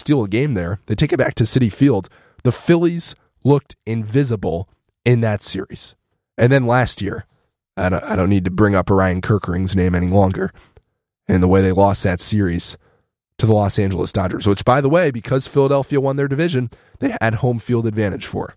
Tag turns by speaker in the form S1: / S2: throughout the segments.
S1: steal a game there. They take it back to Citi Field. The Phillies looked invisible in that series. And then last year, I don't need to bring up Ryan Kerkering's name any longer, and the way they lost that series to the Los Angeles Dodgers, which, by the way, because Philadelphia won their division, they had home field advantage for.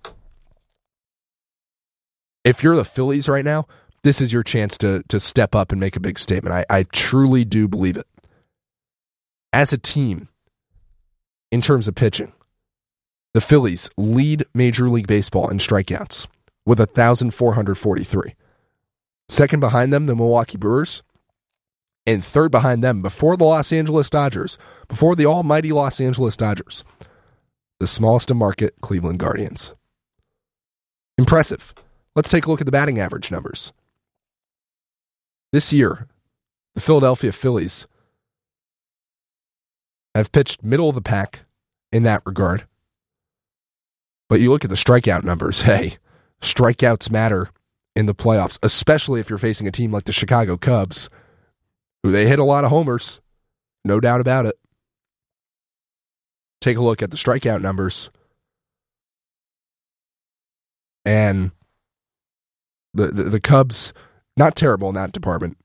S1: If you're the Phillies right now, this is your chance to step up and make a big statement. I truly do believe it. As a team, in terms of pitching, the Phillies lead Major League Baseball in strikeouts with 1,443. Second behind them, the Milwaukee Brewers. And third behind them, before the Los Angeles Dodgers, before the almighty Los Angeles Dodgers, the smallest of market Cleveland Guardians. Impressive. Let's take a look at the batting average numbers. This year, the Philadelphia Phillies have pitched middle of the pack in that regard. But you look at the strikeout numbers. Hey, strikeouts matter in the playoffs, especially if you're facing a team like the Chicago Cubs, who they hit a lot of homers, no doubt about it. Take a look at the strikeout numbers. And the Cubs, not terrible in that department.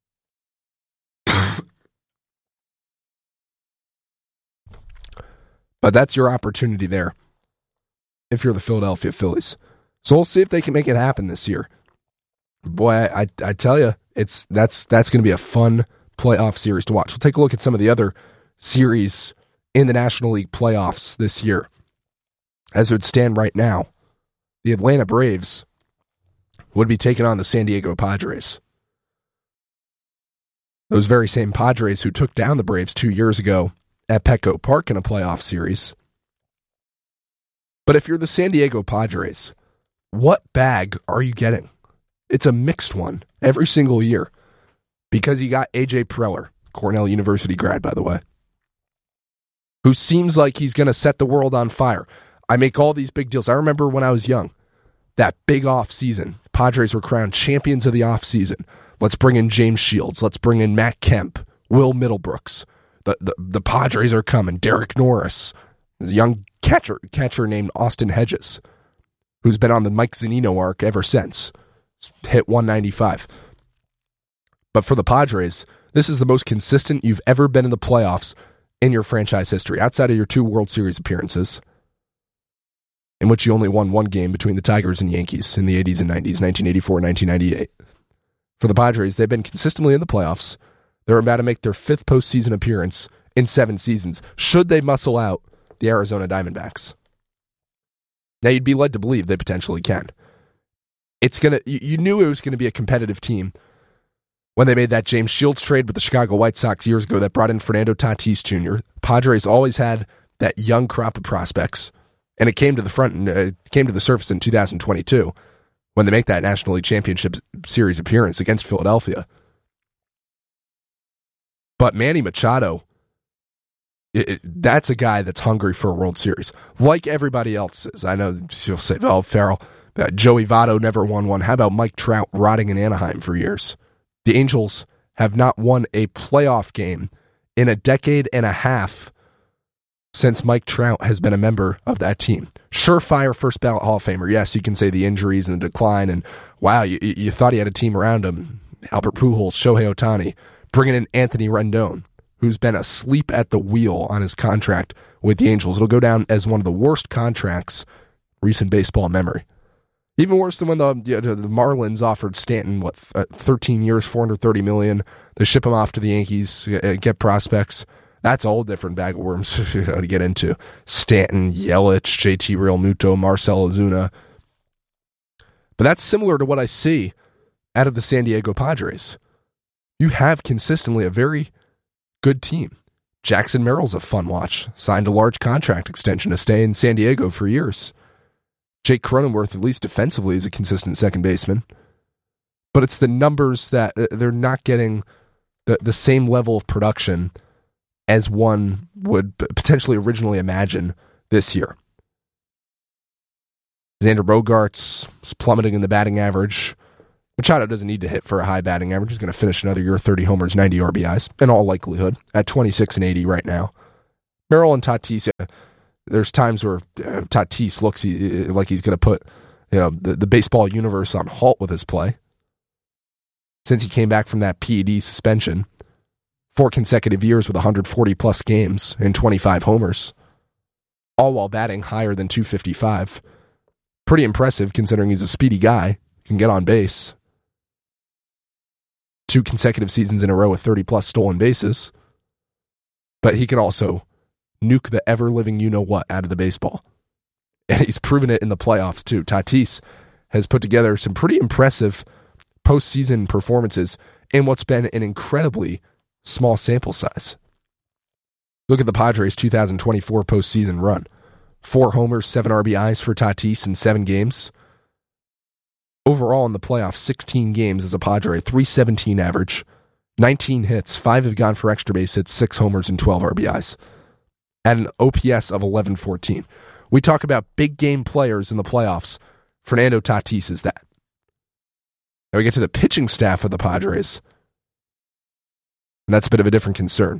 S1: But that's your opportunity there if you're the Philadelphia Phillies. So we'll see if they can make it happen this year. Boy, I tell you, that's going to be a fun playoff series to watch. We'll take a look at some of the other series in the National League playoffs this year. As it would stand right now, the Atlanta Braves would be taking on the San Diego Padres. Those very same Padres who took down the Braves 2 years ago at Petco Park in a playoff series. But if you're the San Diego Padres, what bag are you getting? It's a mixed one every single year because you got A.J. Preller, Cornell University grad, by the way, who seems like he's going to set the world on fire. I make all these big deals. I remember when I was young, that big off season, Padres were crowned champions of the off season. Let's bring in James Shields. Let's bring in Matt Kemp, Will Middlebrooks. The Padres are coming. Derek Norris. There's a young catcher named Austin Hedges, who's been on the Mike Zunino arc ever since. Hit 195. But for the Padres, this is the most consistent you've ever been in the playoffs in your franchise history, outside of your 2 World Series appearances, in which you only won one game between the Tigers and Yankees in the 80s and 90s, 1984 and 1998. For the Padres, they've been consistently in the playoffs. They're about to make their 5th postseason appearance in 7 seasons, should they muscle out the Arizona Diamondbacks. Now, you'd be led to believe they potentially can. You knew it was going to be a competitive team when they made that James Shields trade with the Chicago White Sox years ago that brought in Fernando Tatis Jr. Padres always had that young crop of prospects, and it came to the front and came to the surface in 2022 when they make that National League Championship Series appearance against Philadelphia. But Manny Machado, that's a guy that's hungry for a World Series, like everybody else is. I know you'll say, "Oh, Farrell, Joey Votto never won one." How about Mike Trout rotting in Anaheim for years? The Angels have not won a playoff game in a decade and a half since Mike Trout has been a member of that team. Surefire first ballot Hall of Famer. Yes, you can say the injuries and the decline, and wow, you thought he had a team around him. Albert Pujols, Shohei Ohtani, bringing in Anthony Rendon, who's been asleep at the wheel on his contract with the Angels. It'll go down as one of the worst contracts recent baseball memory. Even worse than when the Marlins offered Stanton, 13 years, $430 million. They ship him off to the Yankees, get prospects. That's a whole different bag of worms to get into. Stanton, Yelich, JT Realmuto, Marcell Ozuna. But that's similar to what I see out of the San Diego Padres. You have consistently a very good team. Jackson Merrill's a fun watch. Signed a large contract extension to stay in San Diego for years. Jake Cronenworth, at least defensively, is a consistent second baseman. But it's the numbers that they're not getting the same level of production as one would potentially originally imagine this year. Xander Bogaerts is plummeting in the batting average. Machado doesn't need to hit for a high batting average. He's going to finish another year, 30 homers, 90 RBIs, in all likelihood, at 26 and 80 right now. Harrell and Tatis, there's times where Tatis looks like he's going to put the baseball universe on halt with his play. Since he came back from that PED suspension, 4 consecutive years with 140-plus games and 25 homers, all while batting higher than .255. Pretty impressive considering he's a speedy guy, can get on base. 2 consecutive seasons in a row with 30-plus stolen bases. But he can also nuke the ever-living you-know-what out of the baseball. And he's proven it in the playoffs, too. Tatis has put together some pretty impressive postseason performances in what's been an incredibly small sample size. Look at the Padres' 2024 postseason run. 4 homers, 7 RBIs for Tatis in 7 games. Overall in the playoffs, 16 games as a Padre, .317 average, 19 hits, 5 have gone for extra base hits, 6 homers, and 12 RBIs. At an OPS of 1114. We talk about big game players in the playoffs. Fernando Tatis is that. Now we get to the pitching staff of the Padres. And that's a bit of a different concern.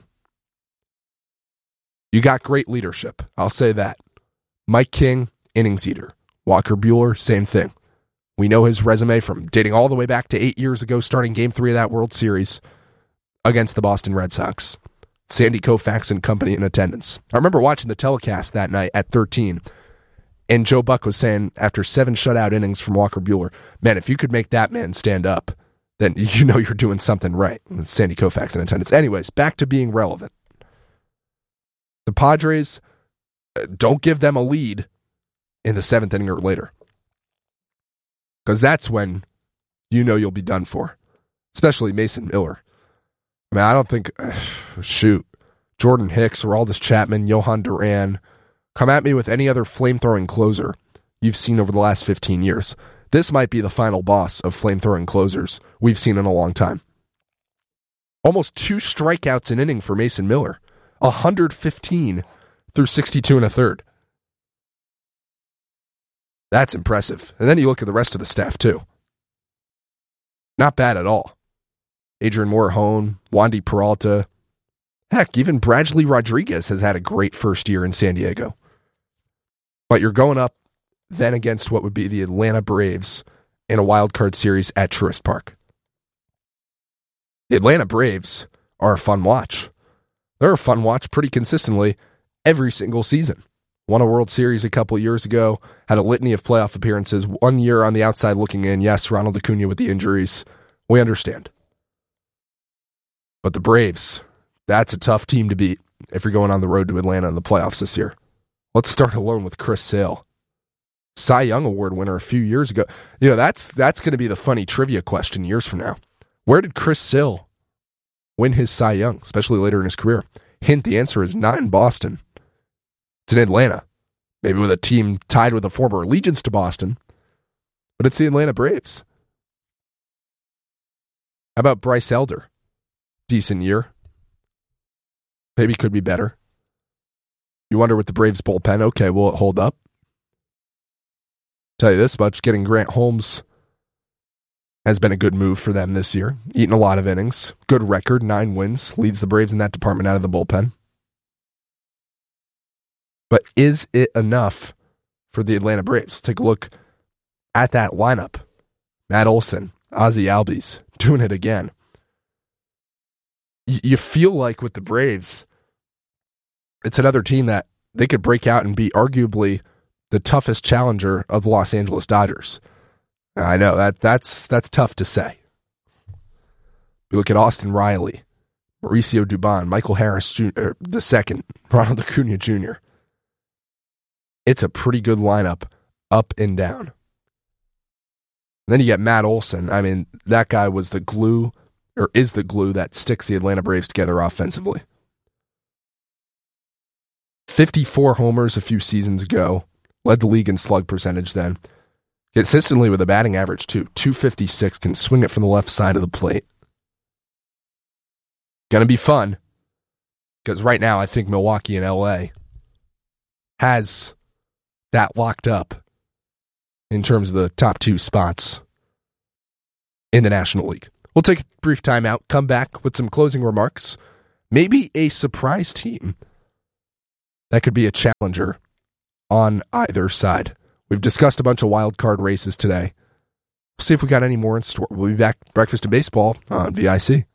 S1: You got great leadership. I'll say that. Mike King, innings eater. Walker Buehler, same thing. We know his resume from dating all the way back to 8 years ago, starting Game 3 of that World Series against the Boston Red Sox. Sandy Koufax and company in attendance. I remember watching the telecast that night at 13, and Joe Buck was saying after 7 shutout innings from Walker Buehler, man, if you could make that man stand up, then you know you're doing something right. With Sandy Koufax in attendance. Anyways, back to being relevant. The Padres, don't give them a lead in the 7th inning or later. Because that's when you know you'll be done for. Especially Mason Miller. I mean, I don't think, Jordan Hicks, Aroldis Chapman, Johan Duran, come at me with any other flame-throwing closer you've seen over the last 15 years. This might be the final boss of flame-throwing closers we've seen in a long time. Almost 2 strikeouts an inning for Mason Miller. 115 through 62 and a third. That's impressive. And then you look at the rest of the staff, too. Not bad at all. Adrian Morejon, Wandy Peralta. Heck, even Bradley Rodriguez has had a great first year in San Diego. But you're going up then against what would be the Atlanta Braves in a wild card series at Truist Park. The Atlanta Braves are a fun watch. They're a fun watch pretty consistently every single season. Won a World Series a couple years ago, had a litany of playoff appearances, 1 year on the outside looking in. Yes, Ronald Acuna with the injuries. We understand. But the Braves, that's a tough team to beat if you're going on the road to Atlanta in the playoffs this year. Let's start alone with Chris Sale. Cy Young Award winner a few years ago. That's going to be the funny trivia question years from now. Where did Chris Sale win his Cy Young, especially later in his career? Hint, the answer is not in Boston. It's in Atlanta. Maybe with a team tied with a former allegiance to Boston. But it's the Atlanta Braves. How about Bryce Elder? Decent year. Maybe could be better. You wonder with the Braves bullpen, okay, will it hold up? Tell you this much, getting Grant Holmes has been a good move for them this year. Eaten a lot of innings. Good record, 9 wins. Leads the Braves in that department out of the bullpen. But is it enough for the Atlanta Braves? Take a look at that lineup. Matt Olson, Ozzie Albies, doing it again. You feel like with the Braves, it's another team that they could break out and be arguably the toughest challenger of the Los Angeles Dodgers. I know that's tough to say. We look at Austin Riley, Mauricio Dubon, Michael Harris Jr., the second, Ronald Acuna Jr. It's a pretty good lineup, up and down. And then you get Matt Olson. I mean, that guy was the glue, or is the glue that sticks the Atlanta Braves together offensively. 54 homers a few seasons ago. Led the league in slug percentage then. Consistently with a batting average, too. .256, can swing it from the left side of the plate. Gonna be fun. Because right now, I think Milwaukee and LA has that locked up in terms of the top 2 spots in the National League. We'll take a brief timeout, come back with some closing remarks. Maybe a surprise team that could be a challenger on either side. We've discussed a bunch of wild card races today. We'll see if we got any more in store. We'll be back. Breakfast and Baseball on VIC.